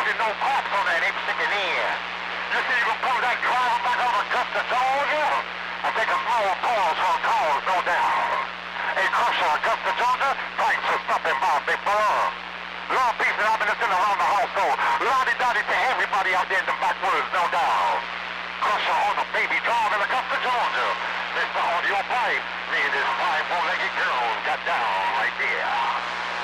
see no cops on that sticking in. You see you can pull that driver back on Augusta, Georgia? I take a small pause for a cause, no doubt. Hey, Crusher, Augusta, Georgia, thanks for stopping by, big brother. Love, peace, and happiness in around the household. Lottie-dottie to everybody out there in the backwoods, no doubt. Crusher on the baby drive in Augusta, Georgia. Mr. Audio Pipe, me and this fine four-legged girl got down right there.